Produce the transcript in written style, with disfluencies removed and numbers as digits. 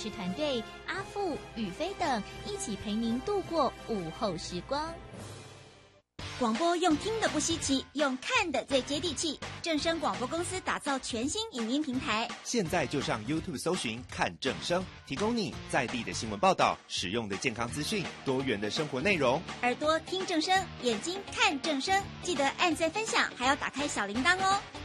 持团队阿富、宇飞等一起陪您度过午后时光。 广播用听的不稀奇，用看的最接地气。正声广播公司打造全新影音平台， 现在就上 YouTube 搜寻看正声，提供你在地的新闻报道、实用的健康资讯、多元的生活内容。 耳朵听正声，眼睛看正声，记得按赞分享，还要打开小铃铛哦。